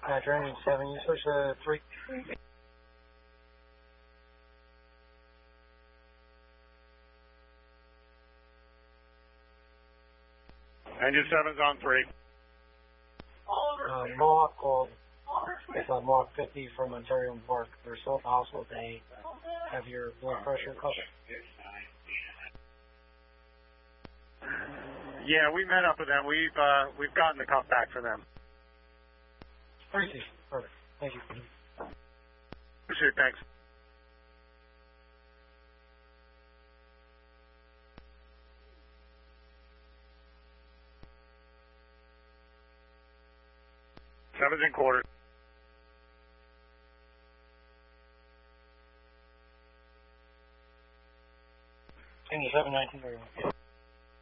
Engine 7, you switch to 3. Engine 7's on 3. Mohawk called. It's Mohawk 50 from Ontario Park. They're still at the hospital. They have your blood pressure cuff. Yeah, we met up with them. We've gotten the cuff back for them. Perfect. Thank you. Appreciate it, thanks. Seven's in quarter. Engine 7, 1931.